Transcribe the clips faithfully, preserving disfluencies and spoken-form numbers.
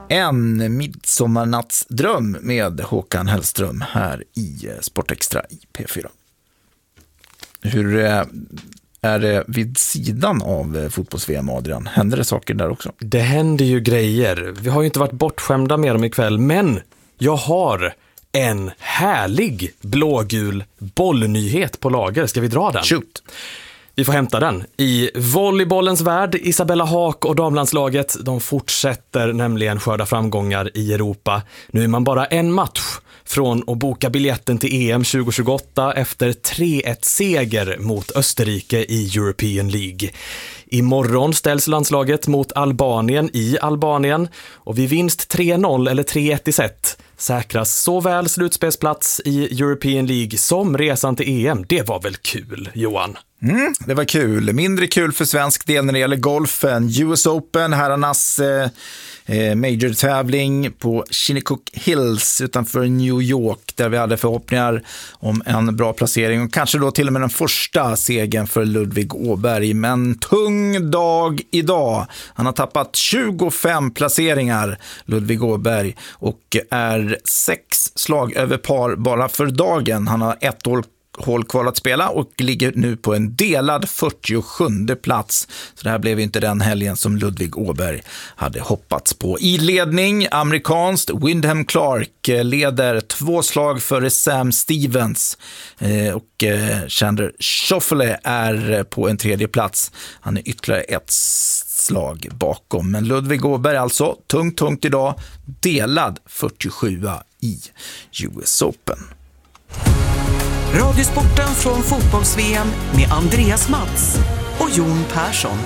En midsommarnattsdröm med Håkan Hellström här i Sportextra i P fyra. Hur är det vid sidan av fotbolls-V M, Adrian? Händer det saker där också? Det händer ju grejer. Vi har ju inte varit bortskämda med dem ikväll, men jag har en härlig blågul bollnyhet på lager. Ska vi dra den? Shoot! Vi får hämta den. I volleybollens värld, Isabella Haak och damlandslaget, de fortsätter nämligen skörda framgångar i Europa. Nu är man bara en match från att boka biljetten till E M tjugo tjugoåtta efter tre ett seger mot Österrike i European League. Imorgon ställs landslaget mot Albanien i Albanien och vid vinst tre noll eller tre ett i set säkras såväl slutspelsplats i European League som resan till E M. Det var väl kul, Johan? Mm, det var kul. Mindre kul för svensk del när det gäller golfen. U S Open, herrarnas eh, major-tävling på Shinnecock Hills utanför New York, där vi hade förhoppningar om en bra placering och kanske då till och med den första segern för Ludvig Åberg. Men tung dag idag. Han har tappat tjugofem placeringar, Ludvig Åberg, och är sex slag över par bara för dagen. Han har ett år håll kvar att spela och ligger nu på en delad fyrtiosjunde plats. Så det här blev inte den helgen som Ludvig Åberg hade hoppats på. I ledning, amerikanskt, Wyndham Clark leder två slag före Sam Stevens eh, och eh, Chandler Schauffele är på en tredje plats. Han är ytterligare ett slag bakom. Men Ludvig Åberg alltså, tungt, tungt idag, delad fyrtiosjua i U S Open. Radiosporten från fotbolls-V M med Andreas Mats och Jon Persson.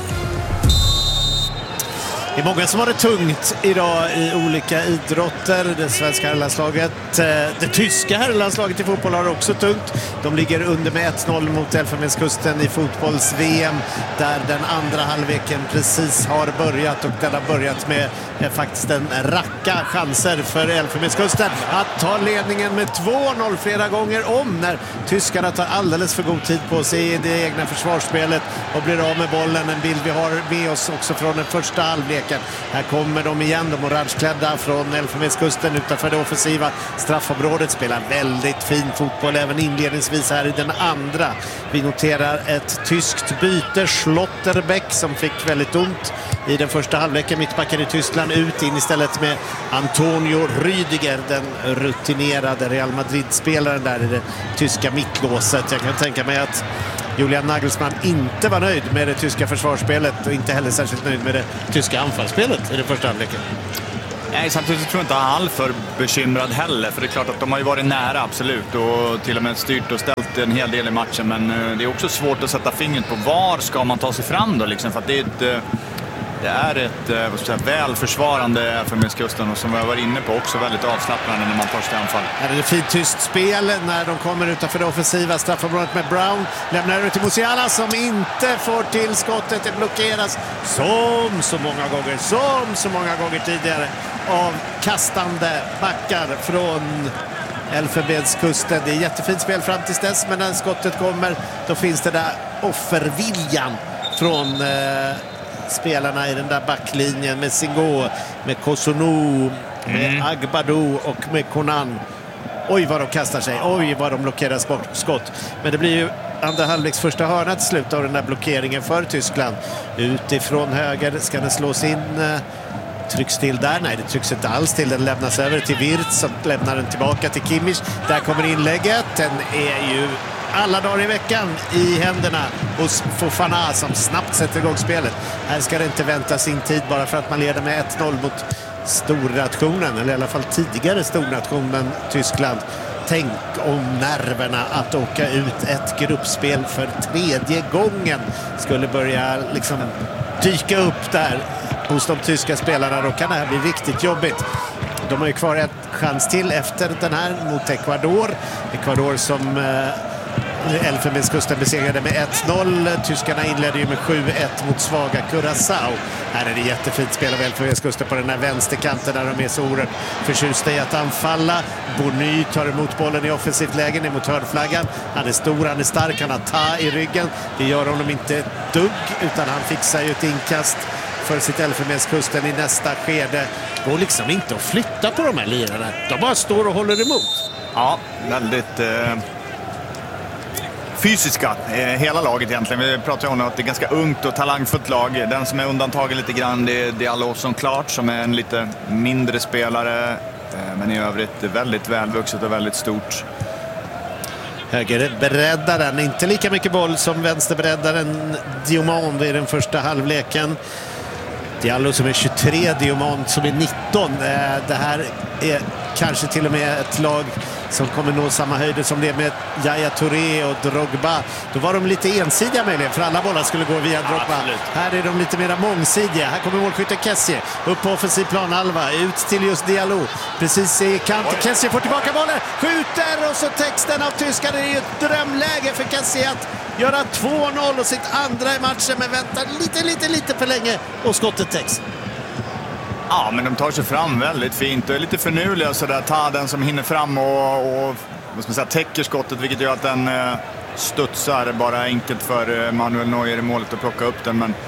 Det är många som har det tungt idag i olika idrotter. Det svenska herrlandslaget, det tyska herrlandslaget i fotboll har också tungt. De ligger under med ett noll mot Elfenbenskusten i fotbolls-V M, där den andra halvleken precis har börjat, och den har börjat med eh, faktiskt en racka chanser för Elfenbenskusten att ta ledningen med två noll flera gånger om, när tyskarna tar alldeles för god tid på sig i det egna försvarsspelet och blir av med bollen. En bild vi har med oss också från den första halvleken. Här kommer de igen, de orangeklädda från Elfenbenskusten utanför det offensiva straffområdet, spelar väldigt fin fotboll även inledningsvis här i den andra. Vi noterar ett tyskt byte, Schlotterbeck, som fick väldigt ont i den första halvleken. Mittbacken i Tyskland ut, in istället med Antonio Rüdiger, den rutinerade Real Madrid-spelaren där i det tyska mittlåset. Jag kan tänka mig att Julian Nagelsmann inte var nöjd med det tyska försvarsspelet och inte heller särskilt nöjd med det tyska anfallsspelet i den första halvleken. Nej, samtidigt tror jag inte han är alltför bekymrad heller, för det är klart att de har ju varit nära, absolut, och till och med styrt och ställt en hel del i matchen, men det är också svårt att sätta fingret på var ska man ta sig fram då, liksom, för att det är ett, det är ett vad ska jag säga, välförsvarande Elfenbenskusten, och som jag var inne på också väldigt avslappnande när man tar sig anfall. Här är det fint tyst spel när de kommer utanför det offensiva straffområdet med Brown. Lämnar över till Musiala som inte får till skottet. Det blockeras som så många gånger, som så många gånger tidigare av kastande backar från Elfenbenskusten. Det är jättefint spel fram tills dess, men när skottet kommer då finns det där offerviljan från eh, spelarna i den där backlinjen med Singo, med Kosunu, med mm. Agbadou och med Konan. Oj vad de kastar sig, oj vad de blockerar skott. Men det blir ju andra halvleks första hörna till slut av den där blockeringen för Tyskland. Utifrån höger ska den slås in, trycks till där, nej det trycks inte alls till, den lämnas över till Wirtz som lämnar den tillbaka till Kimmich. Där kommer inlägget, den är ju alla dagar i veckan i händerna hos Fofana som snabbt sätter igång spelet. Här ska det inte vänta sin tid bara för att man leder med ett noll mot stornationen, eller i alla fall tidigare stornationen Tyskland. Tänk om nerverna att åka ut ett gruppspel för tredje gången skulle börja liksom dyka upp där hos de tyska spelarna. Då kan det här bli riktigt jobbigt. De har ju kvar ett chans till efter den här mot Ecuador. Ecuador som eh, Elfenbenskusten besegrade med ett noll. Tyskarna inledde ju med sju ett mot svaga Curaçao. Här är det jättefint spel av Elfenbenskusten på den här vänsterkanten där de är så oerhört förtjusta i att anfalla. Bonny tar emot bollen i offensivt läge mot hörnflaggan. Han är stor, han är stark, han har ta i ryggen. Det gör honom inte dugg, utan han fixar ju ett inkast för sitt Elfenbenskusten i nästa skede. Går liksom inte att flytta på de här lirarna. De bara står och håller emot. Ja, väldigt eh, fysiska, eh, hela laget egentligen. Vi pratar ju om att det är ganska ungt och talangfullt lag. Den som är undantagen lite grann, det är Diallo som klart, som är en lite mindre spelare. Eh, men i övrigt väldigt välvuxet och väldigt stort. Högerbreddaren, inte lika mycket boll som vänsterbreddaren Diomande i den första halvleken. Diallo som är tjugotre, Diomande som är nitton. Det här är kanske till och med ett lag som kommer nå samma höjder som det med Yaya Touré och Drogba. Då var de lite ensidiga möjligen, för alla bollar skulle gå via Drogba. Absolut. Här är de lite mer mångsidiga. Här kommer målskytten Kessie upp på offensiv planhalva, ut till just Diallo. Precis i kant. Kessie får tillbaka bollen, skjuter och så texten av tyskarna. Det är ju ett drömläge för Kessie att göra två noll och sitt andra i matchen, men väntar lite, lite, lite för länge och skottet täcks. Ja, men de tar sig fram väldigt fint och är lite förnuliga så där. Ta den som hinner fram och, och vad ska man säga, täcker skottet, vilket gör att den eh, studsar bara enkelt för eh, Manuel Neuer i målet att plocka upp den. Men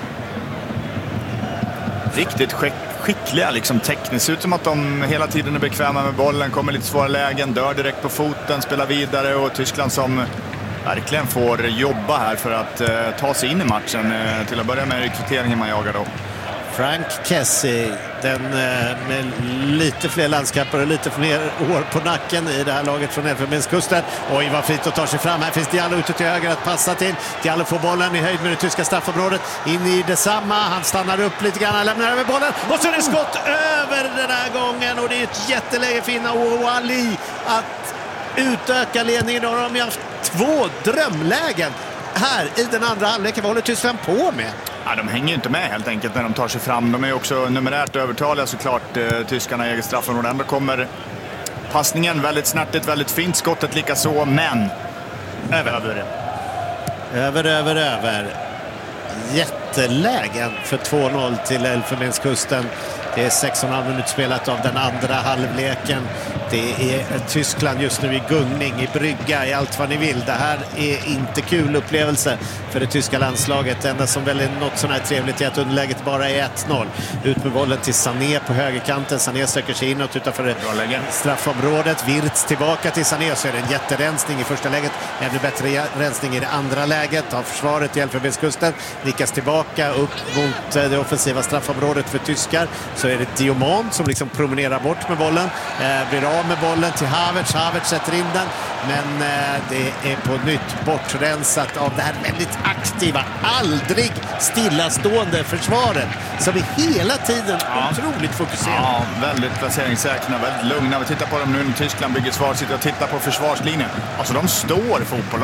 riktigt skick, skickliga liksom tekniskt. Ut som att de hela tiden är bekväma med bollen, kommer lite svåra lägen, dör direkt på foten, spelar vidare, och Tyskland som verkligen får jobba här för att eh, ta sig in i matchen. Eh, till att börja med rekryteringen man jagar då. Frank Kessie, den med lite fler landskamper och lite fler år på nacken i det här laget från Elfenbenskusten. Oj, vad fint att ta sig fram. Här finns Diallo ute till höger att passa till. Diallo får bollen i höjd med det tyska straffområdet. In i detsamma. Han stannar upp lite grann. Han lämnar över bollen. Och så är det skott över den här gången. Och det är ett jätteläge för Inna Ouali att utöka ledningen. Och de har haft två drömlägen här i den andra halvleken. Vad håller Tyskland på med? Ja, de hänger ju inte med helt enkelt när de tar sig fram. De är också numerärt övertaliga såklart, eh, tyskarna i eget straffområde. Ändå kommer passningen väldigt snärtigt, väldigt fint. Skottet lika så, men över, över. Över, över, över. Jättelägen för två noll till Elfenbenskusten. Det är sex och en halv minut spelat av den andra halvleken. Det är Tyskland just nu i gungning, i brygga, i allt vad ni vill. Det här är inte kul upplevelse för det tyska landslaget. Det enda som väl är något sån här trevligt är att underläget bara är ett noll. Ut med bollen till Sané på högerkanten. Sané söker sig inåt utanför straffområdet. Wirtz tillbaka till Sané, så är det en jätterensning i första läget. Ännu bättre rensning i det andra läget av försvaret i Elfenbenskusten. Nickas tillbaka upp mot det offensiva straffområdet för tyskar. Så är det Diomande som liksom promenerar bort med bollen. Eh, blir av med bollen till Havertz. Havertz sätter in den. Men eh, det är på nytt bortrensat av det här väldigt aktiva, aldrig stillastående försvaret. Som är hela tiden ja. otroligt fokuserat. Ja, väldigt placeringssäkra, väldigt lugna. Vi tittar på dem nu när Tyskland bygger svar, sitter och tittar på försvarslinjen. Alltså de står fotboll.